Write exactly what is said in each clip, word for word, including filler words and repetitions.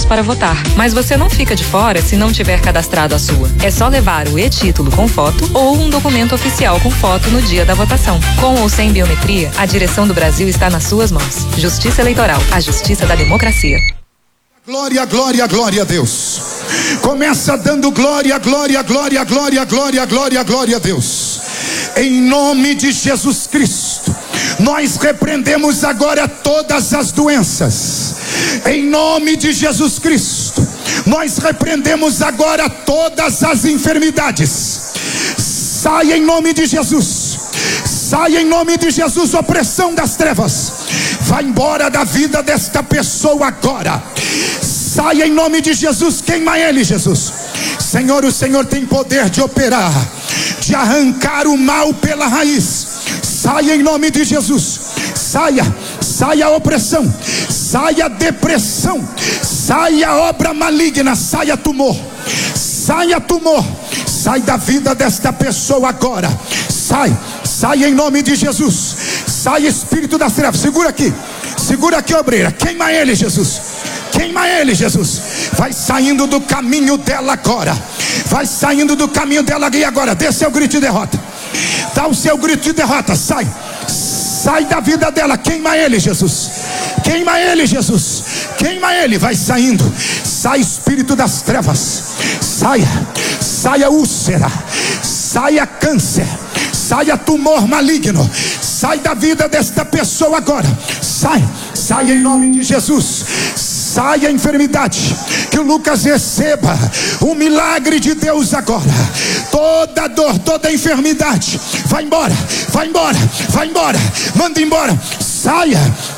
passos para votar. Mas você não fica de fora se não tiver cadastrado a sua. É só levar o e-título com foto ou um documento oficial com foto no dia da votação. Com ou sem biometria, a direção do Brasil está nas suas mãos. Justiça Eleitoral, a justiça da democracia. Glória, glória, glória a Deus. Começa dando glória, glória, glória, glória, glória, glória, glória a Deus. Em nome de Jesus Cristo, nós repreendemos agora todas as doenças. Em nome de Jesus Cristo, nós repreendemos agora todas as enfermidades. Saia em nome de Jesus. Saia em nome de Jesus, opressão das trevas. Vai embora da vida desta pessoa agora. Saia em nome de Jesus, queima ele, Jesus. Senhor, o Senhor tem poder de operar, de arrancar o mal pela raiz. Saia em nome de Jesus. Saia, saia a opressão, saia a depressão, saia a obra maligna, saia tumor, saia tumor, sai da vida desta pessoa agora. Sai, sai em nome de Jesus. Sai espírito das trevas, segura aqui, segura aqui, obreira, queima ele, Jesus. Queima ele, Jesus. Vai saindo do caminho dela agora. Vai saindo do caminho dela e agora dê seu grito de derrota. Dá o seu grito de derrota. Sai. Sai da vida dela. Queima ele, Jesus. Queima ele, Jesus. Queima ele. Vai saindo. Sai espírito das trevas. Saia. Saia úlcera. Saia câncer. Saia tumor maligno. Sai da vida desta pessoa agora. Sai. Sai em nome de Jesus. Saia a enfermidade, que o Lucas receba o milagre de Deus agora. Toda dor, toda enfermidade, vai embora, vai embora, vai embora, manda embora, saia.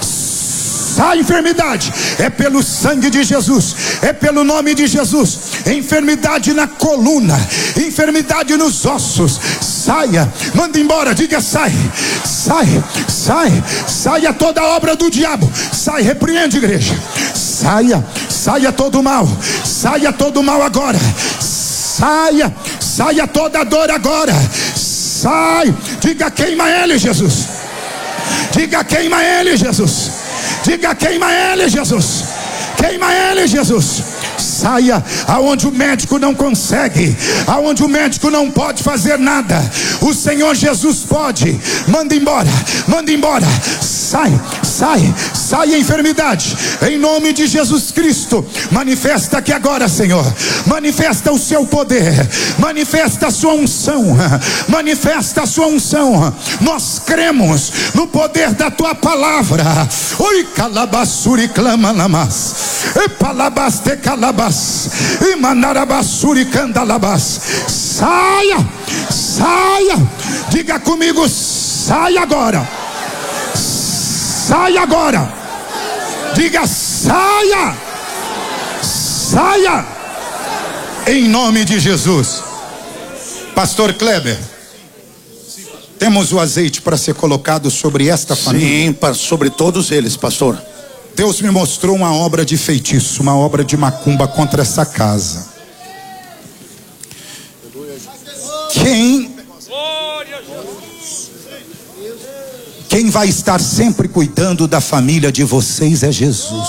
Sai enfermidade, é pelo sangue de Jesus, é pelo nome de Jesus. Enfermidade na coluna, enfermidade nos ossos, saia, manda embora, diga sai, sai, sai, saia toda obra do diabo, sai, repreende, igreja, saia, saia todo mal, saia todo mal agora, saia, saia toda dor agora, sai, diga queima ele, Jesus, diga queima ele, Jesus. Diga queima ele, Jesus. Queima ele, Jesus. Saia aonde o médico não consegue, aonde o médico não pode fazer nada, o Senhor Jesus pode. Manda embora, manda embora. Sai, sai, sai a enfermidade, em nome de Jesus Cristo. Manifesta aqui agora, Senhor. Manifesta o seu poder, manifesta a sua unção, manifesta a sua unção. Nós cremos no poder da tua palavra. Oi, calabassuri clama lamas, e palabaste calabas, e manarabassuri candalabas. Saia, saia, diga comigo, sai agora. Saia agora. Diga saia. Saia. Em nome de Jesus. Pastor Kleber, temos o azeite para ser colocado sobre esta família. Sim, sobre todos eles, pastor. Deus me mostrou uma obra de feitiço, uma obra de macumba contra essa casa. Quem Quem vai estar sempre cuidando da família de vocês é Jesus.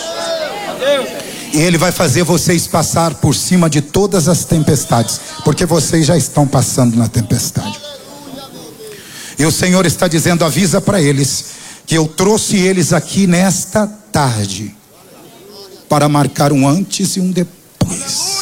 E Ele vai fazer vocês passar por cima de todas as tempestades, porque vocês já estão passando na tempestade. E o Senhor está dizendo, avisa para eles, que eu trouxe eles aqui nesta tarde, para marcar um antes e um depois.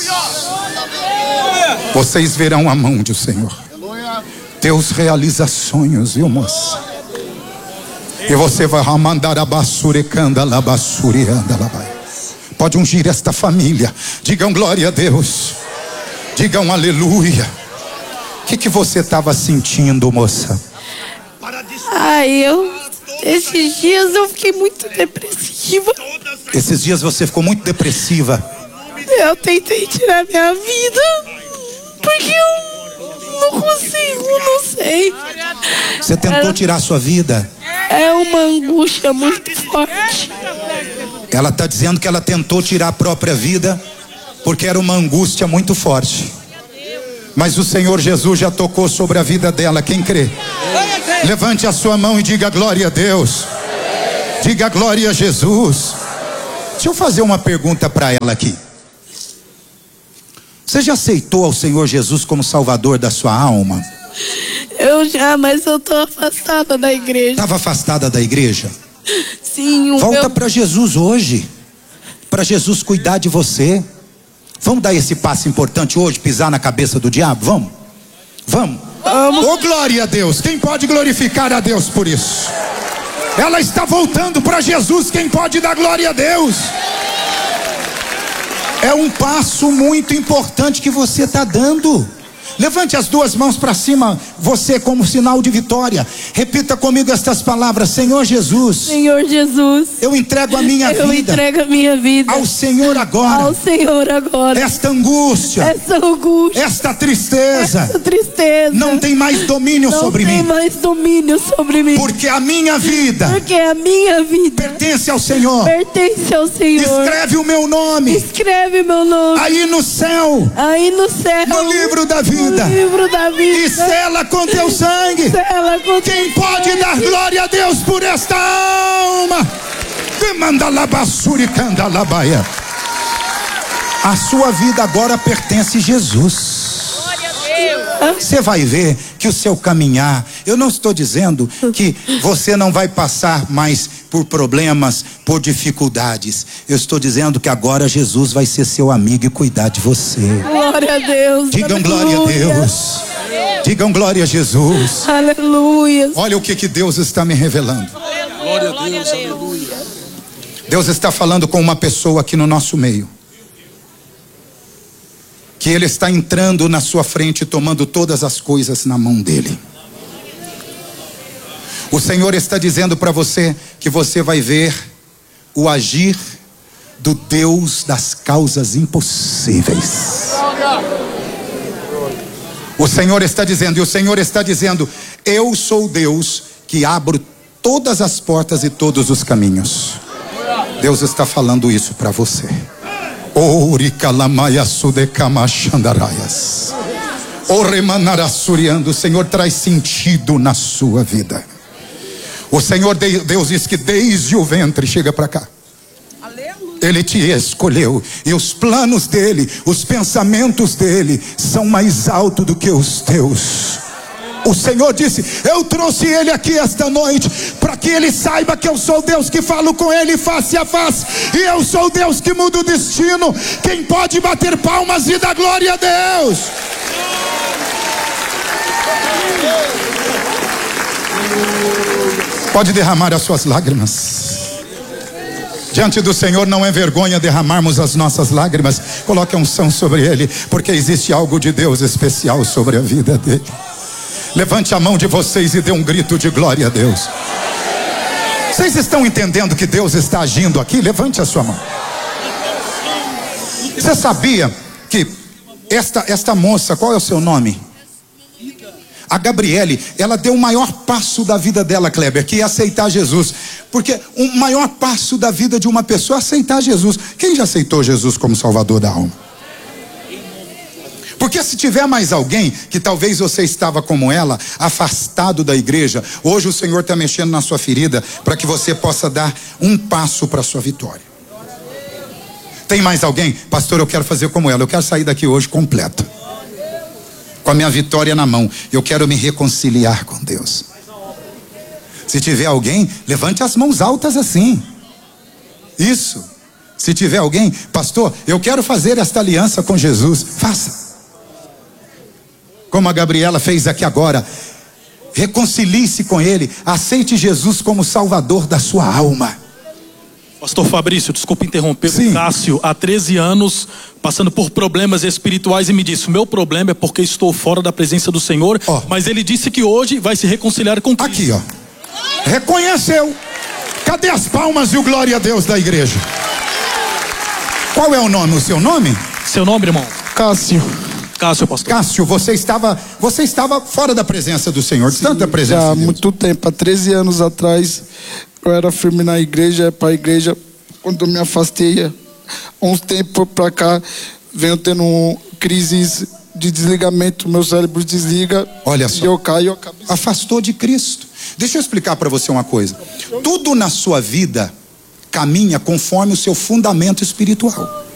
Vocês verão a mão do Senhor. Deus realiza sonhos, viu, moça? E você vai mandar a bassurecanda la bassurianda la vai. Pode ungir esta família. Digam glória a Deus. Digam aleluia. O que que você estava sentindo, moça? Ah, eu esses dias eu fiquei muito depressiva. Esses dias você ficou muito depressiva. Eu tentei tirar minha vida, porque eu não consigo, não sei. Você tentou Era... tirar sua vida? É uma angústia muito forte. Ela está dizendo que ela tentou tirar a própria vida porque era uma angústia muito forte. Mas o Senhor Jesus já tocou sobre a vida dela. Quem crê? Levante a sua mão e diga glória a Deus. Diga glória a Jesus. Deixa eu fazer uma pergunta para ela aqui. Você já aceitou ao Senhor Jesus como Salvador da sua alma? Eu já, mas eu tô afastada da igreja. Estava afastada da igreja? Sim, o Volta meu... para Jesus hoje, para Jesus cuidar de você. Vamos dar esse passo importante hoje, pisar na cabeça do diabo? Vamos? Vamos? Vamos. Oh, glória a Deus. Quem pode glorificar a Deus por isso? Ela está voltando para Jesus. Quem pode dar glória a Deus? É um passo muito importante que você está dando. Levante as duas mãos para cima, você como sinal de vitória. Repita comigo estas palavras: Senhor Jesus, Senhor Jesus, eu entrego a minha eu vida entrego a minha vida ao Senhor agora. ao Senhor agora. Esta angústia, Essa angústia, esta tristeza, essa tristeza não tem mais domínio não sobre tem mim, mais domínio sobre mim, porque a minha vida porque a minha vida pertence ao Senhor. pertence ao Senhor. Escreve o meu nome Escreve meu nome aí no céu, aí no céu, no livro da vida, no livro da vida, e sela com teu sangue. Sela com Quem pode dar glória a Deus por esta alma? Demanda labassuri candalabaia. A sua vida agora pertence a Jesus. Você vai ver que o seu caminhar, eu não estou dizendo que você não vai passar mais por problemas, por dificuldades. Eu estou dizendo que agora Jesus vai ser seu amigo e cuidar de você. Glória a Deus. Digam Aleluia. glória a Deus. Digam glória a Jesus. Aleluia. Olha o que que Deus está me revelando. Glória a Deus, aleluia. Deus está falando com uma pessoa aqui no nosso meio, que Ele está entrando na sua frente, tomando todas as coisas na mão dele. O Senhor está dizendo para você que você vai ver o agir do Deus das causas impossíveis. O Senhor está dizendo, e o Senhor está dizendo: eu sou o Deus que abro todas as portas e todos os caminhos. Deus está falando isso para você. O Senhor traz sentido na sua vida. O Senhor Deus diz que desde o ventre, chega para cá, Ele te escolheu, e os planos dele, os pensamentos dele são mais altos do que os teus. O Senhor disse: eu trouxe ele aqui esta noite para que ele saiba que eu sou Deus que falo com ele face a face, e eu sou Deus que muda o destino. Quem pode bater palmas e dar glória a Deus? Pode derramar as suas lágrimas. Diante do Senhor não é vergonha derramarmos as nossas lágrimas. Coloque a unção sobre ele, porque existe algo de Deus especial sobre a vida dele. Levante a mão de vocês e dê um grito de glória a Deus. Vocês estão entendendo que Deus está agindo aqui? Levante a sua mão. Você sabia que esta, esta moça, qual é o seu nome? A Gabriele, ela deu o maior passo da vida dela, Kleber, que é aceitar Jesus. Porque o maior passo da vida de uma pessoa é aceitar Jesus. Quem já aceitou Jesus como Salvador da alma? Porque se tiver mais alguém que talvez você estava como ela, afastado da igreja, hoje o Senhor está mexendo na sua ferida para que você possa dar um passo para a sua vitória. Tem mais alguém? Pastor, eu quero fazer como ela, eu quero sair daqui hoje completo, com a minha vitória na mão. Eu quero me reconciliar com Deus. Se tiver alguém, levante as mãos altas assim. Isso. Se tiver alguém, pastor, eu quero fazer esta aliança com Jesus. Faça. Como a Gabriela fez aqui agora. Reconcilie-se com ele. Aceite Jesus como Salvador da sua alma. Pastor Fabrício, desculpa interromper. Sim. O Cássio, há treze anos, passando por problemas espirituais, e me disse: o meu problema é porque estou fora da presença do Senhor. Ó. Mas ele disse que hoje vai se reconciliar com Cristo. Aqui, ó. Reconheceu. Cadê as palmas e o glória a Deus da igreja? Qual é o nome? O seu nome? Seu nome, irmão? Cássio. Cássio, pastor. Cássio, você estava, você estava fora da presença do Senhor, de tanta presença Já há de Deus. muito tempo, há treze anos atrás, eu era firme na igreja, para a igreja. Quando eu me afastei, há uns tempos para cá, venho tendo crises de desligamento, meu cérebro desliga. Olha só. E eu caio, eu acabo... Afastou de Cristo. Deixa eu explicar para você uma coisa. Tudo na sua vida caminha conforme o seu fundamento espiritual.